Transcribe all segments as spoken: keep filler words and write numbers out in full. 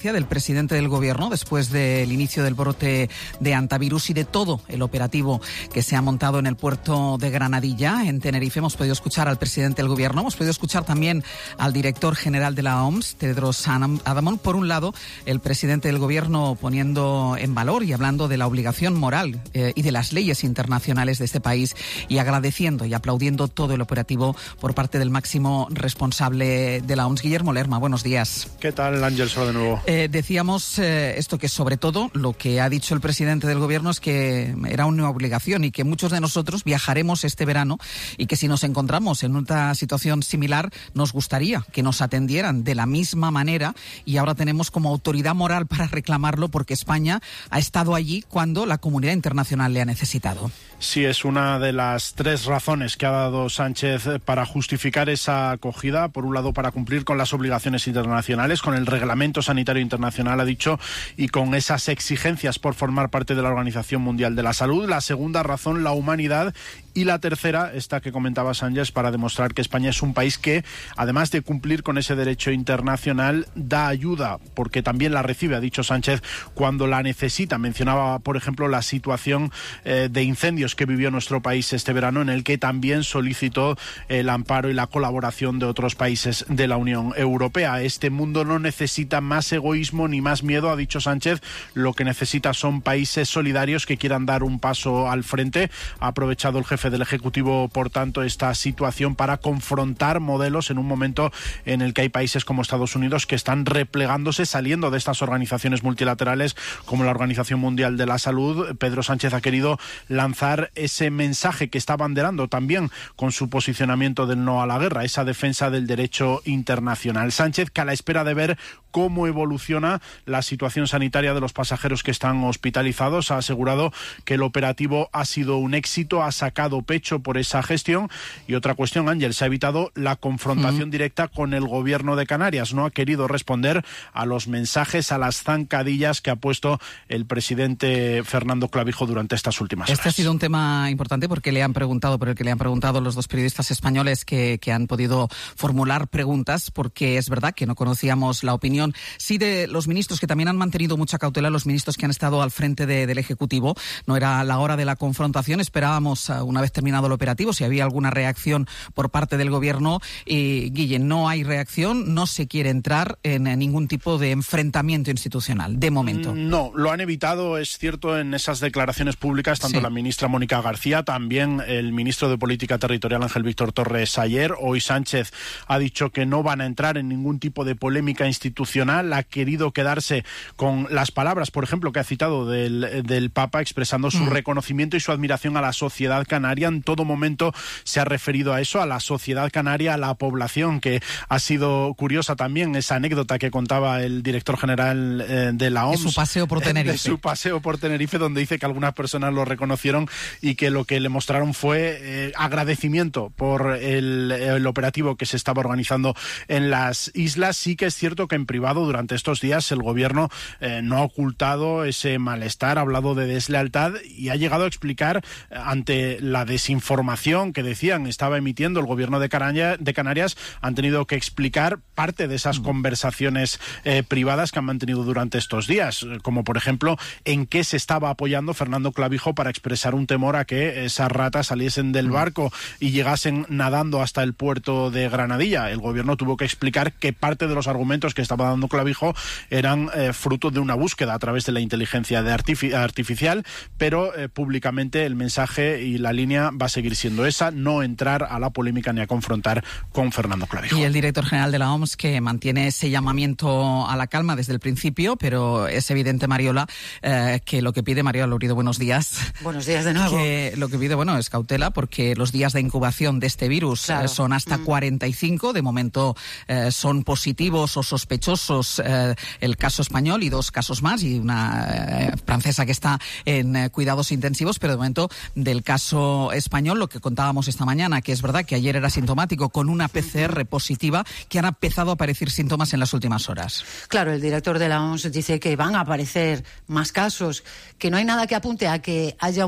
del presidente del gobierno después del inicio del brote de hantavirus y de todo el operativo que se ha montado en el puerto de Granadilla, en Tenerife. Hemos podido escuchar al presidente del gobierno, hemos podido escuchar también al director general de la O M S, Tedros Adhanom. Por un lado, el presidente del gobierno poniendo en valor y hablando de la obligación moral eh, y de las leyes internacionales de este país, y agradeciendo y aplaudiendo todo el operativo por parte del máximo responsable de la O M S. Guillermo Lerma, buenos días. ¿Qué tal, Ángel? Solo de nuevo. Eh, decíamos eh, esto, que sobre todo lo que ha dicho el presidente del gobierno es que era una obligación y que muchos de nosotros viajaremos este verano y que si nos encontramos en una situación similar nos gustaría que nos atendieran de la misma manera, y ahora tenemos como autoridad moral para reclamarlo porque España ha estado allí cuando la comunidad internacional le ha necesitado. Sí, es una de las tres razones que ha dado Sánchez para justificar esa acogida. Por un lado, para cumplir con las obligaciones internacionales, con el reglamento sanitario internacional, ha dicho, y con esas exigencias por formar parte de la Organización Mundial de la Salud. La segunda razón, la humanidad. Y la tercera, esta que comentaba Sánchez, para demostrar que España es un país que, además de cumplir con ese derecho internacional, da ayuda, porque también la recibe, ha dicho Sánchez, cuando la necesita. Mencionaba, por ejemplo, la situación eh, de incendios que vivió nuestro país este verano, en el que también solicitó el amparo y la colaboración de otros países de la Unión Europea. Este mundo no necesita más egoísmo ni más miedo, ha dicho Sánchez. Lo que necesita son países solidarios que quieran dar un paso al frente. Ha aprovechado el jefe del Ejecutivo, por tanto, esta situación para confrontar modelos en un momento en el que hay países como Estados Unidos que están replegándose, saliendo de estas organizaciones multilaterales como la Organización Mundial de la Salud. Pedro Sánchez ha querido lanzar ese mensaje que está abanderando también con su posicionamiento del no a la guerra, esa defensa del derecho internacional. Sánchez, que a la espera de ver cómo evoluciona la situación sanitaria de los pasajeros que están hospitalizados, ha asegurado que el operativo ha sido un éxito, ha sacado pecho por esa gestión. Y otra cuestión, Ángel, se ha evitado la confrontación mm. directa con el gobierno de Canarias. No ha querido responder a los mensajes, a las zancadillas que ha puesto el presidente Fernando Clavijo durante estas últimas horas. Este ha sido un tema importante porque le han preguntado, por el que le han preguntado los dos periodistas españoles que, que han podido formular preguntas, porque es verdad que no conocíamos la opinión, sí, de los ministros, que también han mantenido mucha cautela, los ministros que han estado al frente de, del Ejecutivo. No era la hora de la confrontación, esperábamos, una vez terminado el operativo, si había alguna reacción por parte del gobierno. Y, Guille, no hay reacción, no se quiere entrar en ningún tipo de enfrentamiento institucional, de momento. No, lo han evitado, es cierto, en esas declaraciones públicas, tanto sí. la ministra Mónica García, también el ministro de Política Territorial Ángel Víctor Torres ayer. Hoy Sánchez ha dicho que no van a entrar en ningún tipo de polémica institucional. Ha querido quedarse con las palabras, por ejemplo, que ha citado del, del Papa, expresando su mm. reconocimiento y su admiración a la sociedad canaria. En todo momento se ha referido a eso, a la sociedad canaria, a la población, que ha sido curiosa también esa anécdota que contaba el director general eh, de la O M S. De su paseo por Tenerife. De su paseo por Tenerife, donde dice que algunas personas lo reconocieron y que lo que le mostraron fue eh, agradecimiento por el, el operativo que se estaba organizando en las islas. Sí que es cierto que en privado durante estos días el gobierno eh, no ha ocultado ese malestar, ha hablado de deslealtad y ha llegado a explicar eh, ante la desinformación que decían estaba emitiendo el gobierno de, Caraña, de Canarias, han tenido que explicar parte de esas mm. conversaciones eh, privadas que han mantenido durante estos días, como por ejemplo en qué se estaba apoyando Fernando Clavijo para expresar un temor a que esas ratas saliesen del mm. barco y llegasen nadando hasta el puerto de Granadilla. El gobierno tuvo que explicar que parte de los argumentos que estaba dando Clavijo eran eh, fruto de una búsqueda a través de la inteligencia de artific- artificial, pero eh, públicamente el mensaje y la línea va a seguir siendo esa, no entrar a la polémica ni a confrontar con Fernando Clavijo. Y el director general de la O M S, que mantiene ese llamamiento a la calma desde el principio, pero es evidente, Mariola, eh, que lo que pide, Mariola Lourido, buenos días. Buenos días de nuevo. Que lo que pide, bueno, es cautela, porque los días de incubación de este virus claro. eh, son hasta mm. cuarenta y cinco, de momento eh, son positivos o sospechosos Eh, el caso español y dos casos más, y una eh, francesa que está en eh, cuidados intensivos, pero de momento del caso español, lo que contábamos esta mañana, que es verdad que ayer era sintomático con una P C R positiva, que han empezado a aparecer síntomas en las últimas horas. Claro, el director de la O M S dice que van a aparecer más casos, que no hay nada que apunte a que haya un brote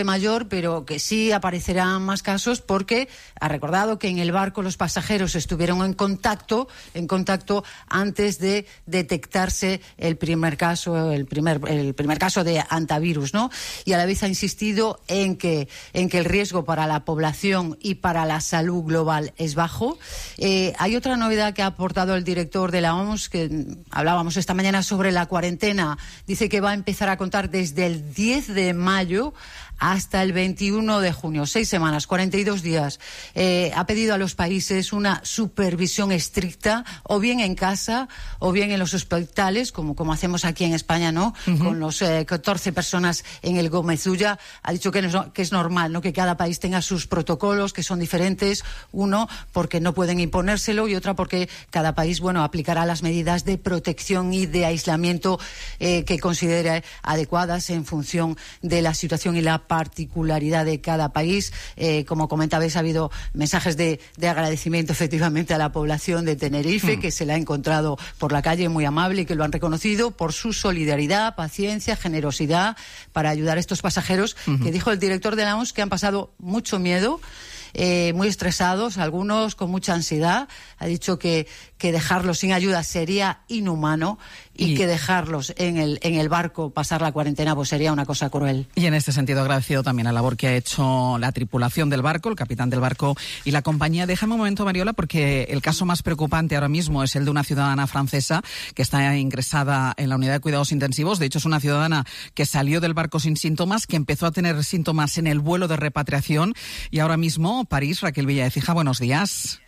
mayor, pero que sí aparecerán más casos porque ha recordado que en el barco los pasajeros estuvieron en contacto, en contacto antes de detectarse el primer caso, el primer, el primer caso de hantavirus, ¿no? Y a la vez ha insistido en que, en que el riesgo para la población y para la salud global es bajo. Eh, hay otra novedad que ha aportado el director de la O M S, que hablábamos esta mañana sobre la cuarentena. Dice que va a empezar a contar desde el diez de mayo hasta el veintiuno de junio, seis semanas, cuarenta y dos días. Eh, ha pedido a los países una supervisión estricta, o bien en casa, o bien en los hospitales, como, como hacemos aquí en España, ¿no? Uh-huh. Con los eh, catorce personas en el Gómez Ulla. Ha dicho que, no, que es normal, ¿no? Que cada país tenga sus protocolos, que son diferentes. Uno, porque no pueden imponérselo, y otra, porque cada país, bueno, aplicará las medidas de protección y de aislamiento eh, que considere adecuadas en función de la situación y la particularidad de cada país. Eh, como comentabais, ha habido mensajes de, de agradecimiento efectivamente a la población de Tenerife, mm. que se la ha encontrado por la calle muy amable y que lo han reconocido por su solidaridad, paciencia, generosidad para ayudar a estos pasajeros, mm-hmm. que dijo el director de la O M S que han pasado mucho miedo, eh, muy estresados, algunos con mucha ansiedad. Ha dicho que, que dejarlos sin ayuda sería inhumano y, y que dejarlos en el, en el barco pasar la cuarentena pues sería una cosa cruel. Y en este sentido agradecido también la labor que ha hecho la tripulación del barco, el capitán del barco y la compañía. Déjame un momento, Mariola, porque el caso más preocupante ahora mismo es el de una ciudadana francesa que está ingresada en la unidad de cuidados intensivos. De hecho, es una ciudadana que salió del barco sin síntomas, que empezó a tener síntomas en el vuelo de repatriación, y ahora mismo París, Raquel Villaecija, buenos días.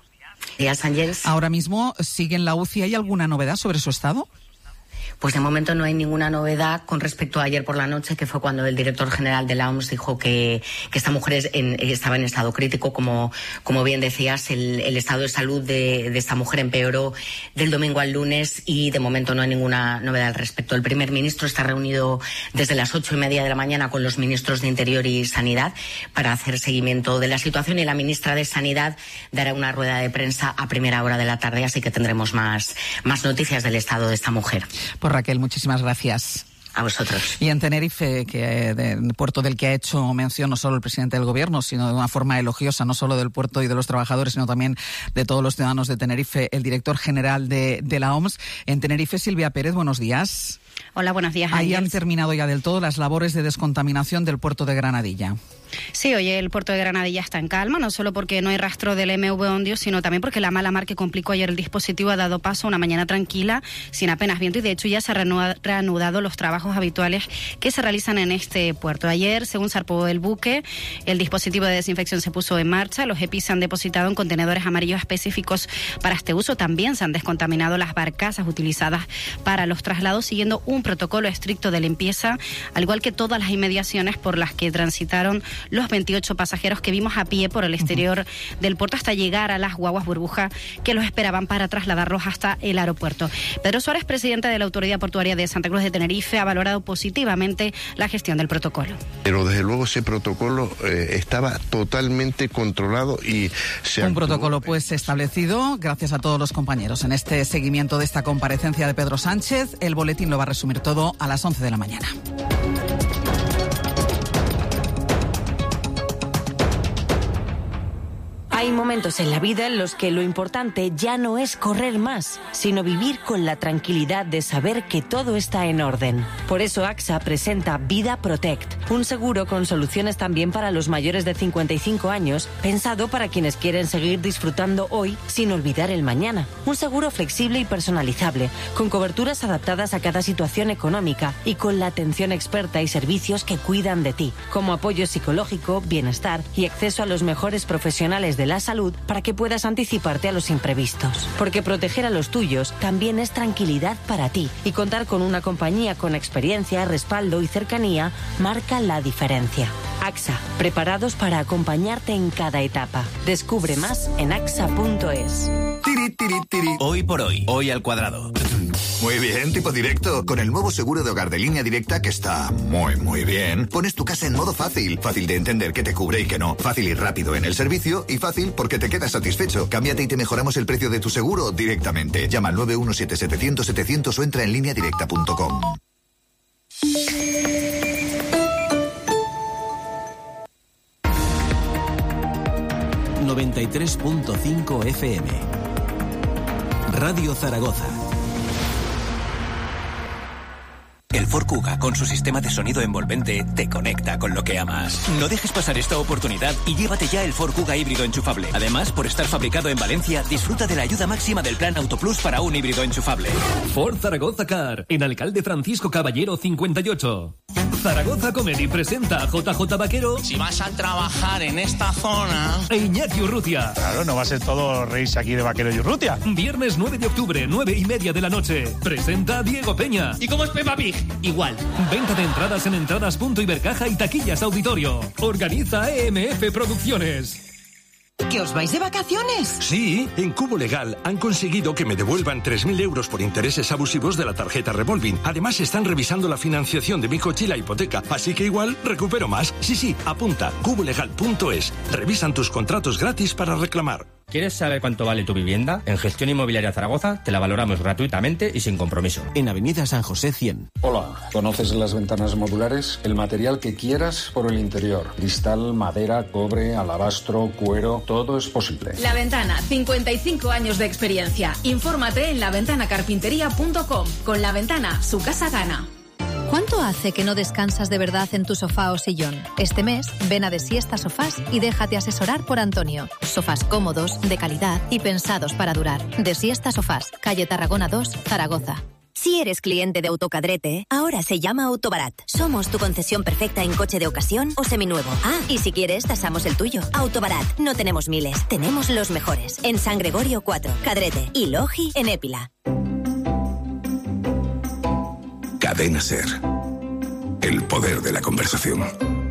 Días, Ángeles. Ahora mismo sigue en la U C I. ¿Hay alguna novedad sobre su estado? Pues de momento no hay ninguna novedad con respecto a ayer por la noche, que fue cuando el director general de la O M S dijo que, que esta mujer es en, estaba en estado crítico. Como, como bien decías, el, el estado de salud de, de esta mujer empeoró del domingo al lunes y de momento no hay ninguna novedad al respecto. El primer ministro está reunido desde las ocho y media de la mañana con los ministros de Interior y Sanidad para hacer seguimiento de la situación, y la ministra de Sanidad dará una rueda de prensa a primera hora de la tarde, así que tendremos más, más noticias del estado de esta mujer. Pues Raquel, muchísimas gracias. A vosotros. Y en Tenerife, que del puerto del que ha hecho mención no solo el presidente del gobierno, sino de una forma elogiosa, no solo del puerto y de los trabajadores, sino también de todos los ciudadanos de Tenerife, el director general de, de la O M S. En Tenerife, Silvia Pérez, buenos días. Hola, buenos días. Ahí han terminado ya del todo las labores de descontaminación del puerto de Granadilla. Sí, oye, el puerto de Granadilla está en calma, no solo porque no hay rastro del M V Ondio, sino también porque la mala mar que complicó ayer el dispositivo ha dado paso a una mañana tranquila, sin apenas viento, y de hecho ya se han reanudado los trabajos habituales que se realizan en este puerto. Ayer, según zarpó el buque, el dispositivo de desinfección se puso en marcha, los E P I se han depositado en contenedores amarillos específicos para este uso. También se han descontaminado las barcazas utilizadas para los traslados, siguiendo un protocolo estricto de limpieza, al igual que todas las inmediaciones por las que transitaron los veintiocho pasajeros que vimos a pie por el exterior uh-huh. del puerto hasta llegar a las guaguas burbuja que los esperaban para trasladarlos hasta el aeropuerto. Pedro Suárez, presidente de la Autoridad Portuaria de Santa Cruz de Tenerife, ha valorado positivamente la gestión del protocolo. Pero desde luego ese protocolo eh, estaba totalmente controlado y se Un actuó... protocolo pues establecido, gracias a todos los compañeros en este seguimiento de esta comparecencia de Pedro Sánchez. El boletín lo va a resumir todo a las once de la mañana. Hay momentos en la vida en los que lo importante ya no es correr más, sino vivir con la tranquilidad de saber que todo está en orden. Por eso AXA presenta Vida Protect, un seguro con soluciones también para los mayores de cincuenta y cinco años, pensado para quienes quieren seguir disfrutando hoy sin olvidar el mañana. Un seguro flexible y personalizable, con coberturas adaptadas a cada situación económica y con la atención experta y servicios que cuidan de ti, como apoyo psicológico, bienestar y acceso a los mejores profesionales de la salud para que puedas anticiparte a los imprevistos. Porque proteger a los tuyos también es tranquilidad para ti, y contar con una compañía con experiencia, respaldo y cercanía marca la diferencia. AXA, preparados para acompañarte en cada etapa. Descubre más en axa punto es. Tiri, tiri, tiri. Hoy por hoy, hoy al cuadrado. Muy bien, tipo directo. Con el nuevo seguro de hogar de Línea Directa, que está muy, muy bien, pones tu casa en modo fácil. Fácil de entender qué te cubre y qué no. Fácil y rápido en el servicio, y fácil porque te quedas satisfecho. Cámbiate y te mejoramos el precio de tu seguro directamente. Llama al nueve uno siete setecientos setecientos o entra en línea directa punto com. noventa y tres punto cinco F M. Radio Zaragoza. El Ford Kuga, con su sistema de sonido envolvente, te conecta con lo que amas. No dejes pasar esta oportunidad y llévate ya el Ford Kuga híbrido enchufable. Además, por estar fabricado en Valencia, disfruta de la ayuda máxima del Plan Autoplus para un híbrido enchufable. Ford Zaragoza Car, en Alcalde Francisco Caballero cincuenta y ocho. Zaragoza Comedy presenta a J J Vaquero. Si vas a trabajar en esta zona... E Iñaki Urrutia. Claro, no va a ser todo reírse aquí de Vaquero y Urrutia. Viernes nueve de octubre, nueve y media de la noche. Presenta a Diego Peña. ¿Y cómo es Peppa Pig? Igual. Venta de entradas en entradas punto ibercaja y taquillas auditorio. Organiza E M F Producciones. ¿Que os vais de vacaciones? Sí, en Cubo Legal han conseguido que me devuelvan tres mil euros por intereses abusivos de la tarjeta Revolving. Además están revisando la financiación de mi coche y la hipoteca, así que igual recupero más. Sí, sí, apunta, cubo legal punto es. Revisan tus contratos gratis para reclamar. ¿Quieres saber cuánto vale tu vivienda? En Gestión Inmobiliaria Zaragoza te la valoramos gratuitamente y sin compromiso. En Avenida San José cien. Hola, ¿conoces las ventanas modulares? El material que quieras por el interior. Cristal, madera, cobre, alabastro, cuero, todo es posible. La Ventana, cincuenta y cinco años de experiencia. Infórmate en la ventana carpintería punto com. Con La Ventana, su casa gana. ¿Cuánto hace que no descansas de verdad en tu sofá o sillón? Este mes, ven a Desiesta Sofás y déjate asesorar por Antonio. Sofás cómodos, de calidad y pensados para durar. Desiesta Sofás, calle Tarragona dos, Zaragoza. Si eres cliente de Autocadrete, ahora se llama Autobarat. Somos tu concesión perfecta en coche de ocasión o seminuevo. Ah, y si quieres, tasamos el tuyo. Autobarat, no tenemos miles, tenemos los mejores. En San Gregorio cuatro, Cadrete y Logi en Épila. Cadena Ser. El poder de la conversación.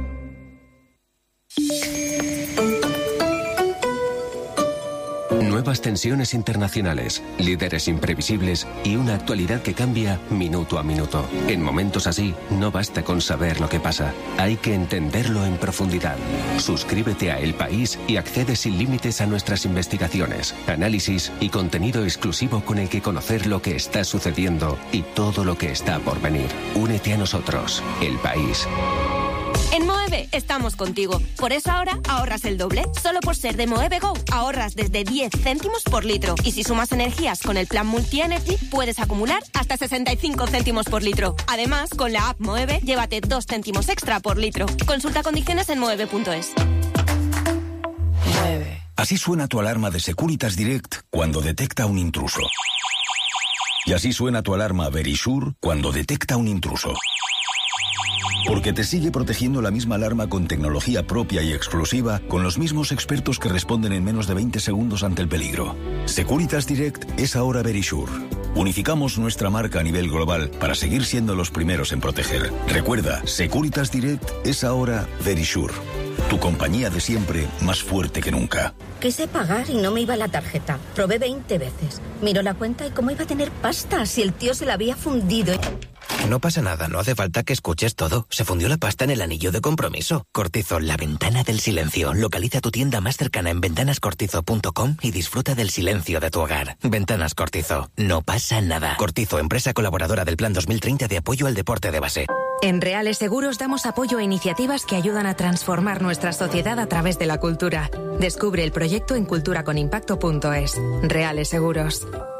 Nuevas tensiones internacionales, líderes imprevisibles y una actualidad que cambia minuto a minuto. En momentos así, no basta con saber lo que pasa, hay que entenderlo en profundidad. Suscríbete a El País y accede sin límites a nuestras investigaciones, análisis y contenido exclusivo con el que conocer lo que está sucediendo y todo lo que está por venir. Únete a nosotros, El País. En Moeve estamos contigo. Por eso ahora ahorras el doble. Solo por ser de Moeve Go ahorras desde diez céntimos por litro. Y si sumas energías con el plan Multi-Energy, puedes acumular hasta sesenta y cinco céntimos por litro. Además, con la app Moeve, llévate dos céntimos extra por litro. Consulta condiciones en moeve punto es. Moeve. Así suena tu alarma de Securitas Direct cuando detecta un intruso. Y así suena tu alarma Verisure cuando detecta un intruso. Porque te sigue protegiendo la misma alarma con tecnología propia y exclusiva, con los mismos expertos que responden en menos de veinte segundos ante el peligro. Securitas Direct es ahora Verisure. Unificamos nuestra marca a nivel global para seguir siendo los primeros en proteger. Recuerda, Securitas Direct es ahora Verisure. Tu compañía de siempre, más fuerte que nunca. Quise pagar y no me iba la tarjeta. Probé veinte veces. Miró la cuenta y cómo iba a tener pasta si el tío se la había fundido. No pasa nada, no hace falta que escuches todo. Se fundió la pasta en el anillo de compromiso. Cortizo, la ventana del silencio. Localiza tu tienda más cercana en ventanas cortizo punto com y disfruta del silencio de tu hogar. Ventanas Cortizo. No pasa nada. Cortizo, empresa colaboradora del Plan dos mil treinta de apoyo al deporte de base. En Reales Seguros damos apoyo a iniciativas que ayudan a transformar nuestra sociedad a través de la cultura. Descubre el proyecto en cultura con impacto punto es. Reales Seguros.